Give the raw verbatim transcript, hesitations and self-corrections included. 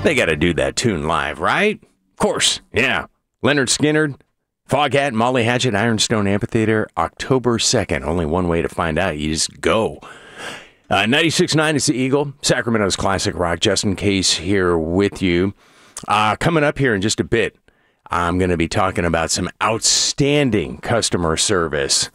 They got to do that tune live, right? Of course, yeah. Leonard Skinner, Foghat, Molly Hatchet, Ironstone Amphitheater, October second. Only one way to find out. You just go. Uh, ninety-six point nine is the Eagle, Sacramento's classic rock. Justin Case here with you. Uh, coming up here in just a bit, I'm going to be talking about some outstanding customer service